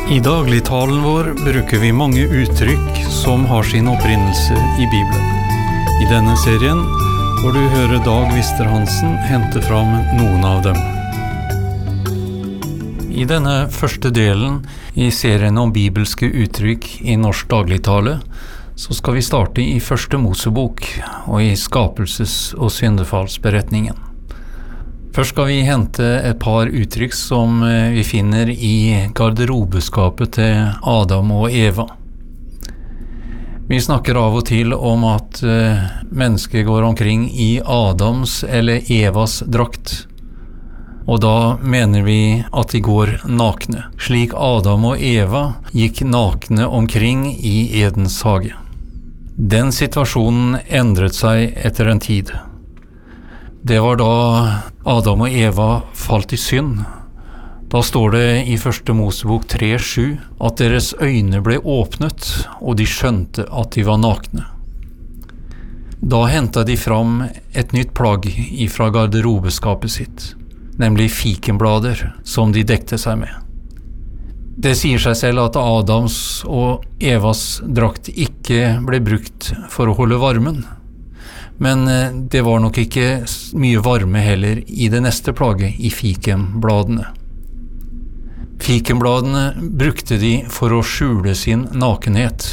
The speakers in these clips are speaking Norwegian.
I dagligtalen vår bruker vi mange uttrykk som har sin opprinnelse i Bibelen. I denne serien får du høre Dag Wister-Hansen hente fram noen av dem. I denne første delen i serien om bibelske uttrykk i norsk dagligtale, så skal vi starte i første Mosebok og i skapelses- og syndefallsberetningen. Først skal vi hente et par uttrykk som vi finner i garderobeskapet til Adam og Eva. Vi snakker av og til om at mennesker går omkring i Adams eller Evas drakt. Og da mener vi at de går nakne, slik Adam og Eva gikk nakne omkring i Edens hage. Den situasjonen endret seg etter en tid. Det var da Adam og Eva falt i synd. Da står det i første Mosebok 3:7 at deres øyne ble åpnet, og de skjønte at de var nakne. Da hentet de fram et nytt plagg ifra garderobeskapet sitt, nemlig fikenblader som de dekte seg med. Det sier seg selv at Adams og Evas drakt ikke ble brukt for å holde varmen, men det var nok ikke mye varme heller i det neste plagget, i fikenbladene. Fikenbladene brukte de for å skjule sin nakenhet.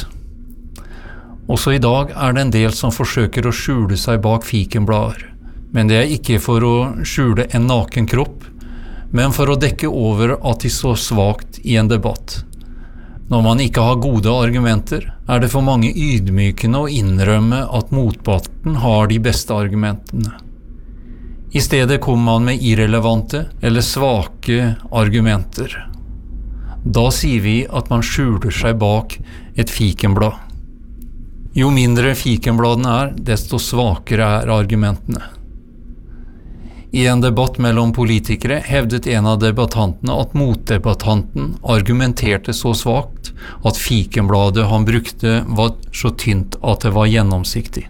Også i dag er det en del som forsøker å skjule seg bak fikenblader, men det er ikke for å skjule en naken kropp, men for å dekke over at de står svakt i en debatt. Når man ikke har gode argumenter, er det for mange ydmykende å innrømme at motparten har de beste argumentene. I stedet kommer man med irrelevante eller svake argumenter. Da sier vi at man skjuler seg bak et fikenblad. Jo mindre fikenbladene er, desto svakere er argumentene. I en debatt mellom politikere hevdet en av debattantene at motdebattanten argumenterte så svakt at fikenbladet han brukte var så tynt at det var gjennomsiktig.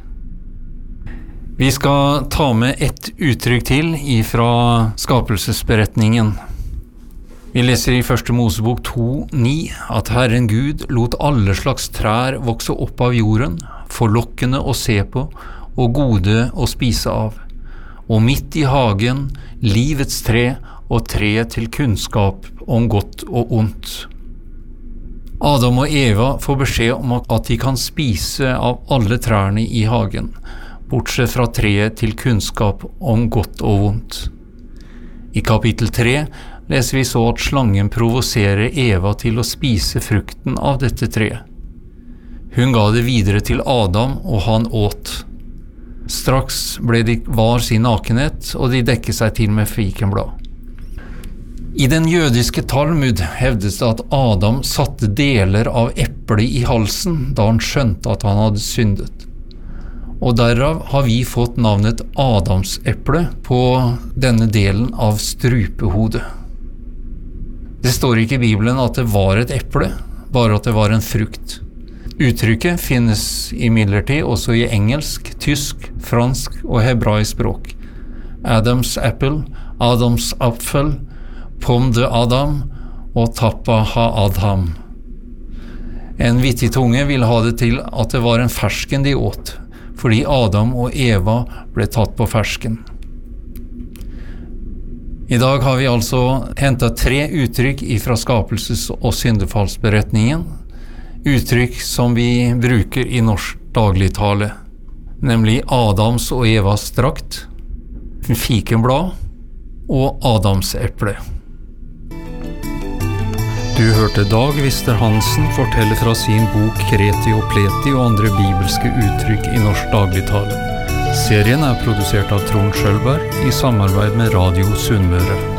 Vi skal ta med ett uttrykk til ifra skapelsesberetningen. Vi leser i første Mosebok 2:9 at Herren Gud lot alle slags trær vokse opp av jorden, forlokkende å se på og gode å spise av. Og midt i hagen, livets tre og treet til kunnskap om godt og ondt. Adam og Eva får beskjed om at de kan spise av alle trærne i hagen, bortsett fra treet til kunnskap om godt og vondt. I kapittel 3 leser vi så at slangen provoserer Eva til å spise frukten av dette treet. Hun ga det videre til Adam, og han åt. Straks ble de var sin nakenhet, og de dekket seg til med fikenblad. I den jødiske Talmud hevdes det at Adam satte deler av eplet i halsen da han skjønte at han hadde syndet. Og derav har vi fått navnet Adamseple på denne delen av strupehodet. Det står ikke i Bibelen at det var et eple, bare at det var en frukt. Uttrykket finnes imidlertid også i engelsk, tysk, fransk og hebraisk språk. Adams apple, Adams apfel, pomme de Adam og tappa ha Adam. En vittig tunge vil ha det til at det var en fersken de åt, fordi Adam og Eva ble tatt på fersken. I dag har vi altså hentet 3 uttrykk ifra skapelses- og syndefallsberetningen, uttrykk som vi bruker i norsk dagligtale, nemlig Adams og Evas drakt, fikenblad og Adamseple. Du hørte Dag Wister-Hansen fortelle fra sin bok Kreti og Pleti og andre bibelske uttrykk i norsk dagligtale. Serien er produsert av Trond Skjølberg i samarbeid med Radio Sunnmøre.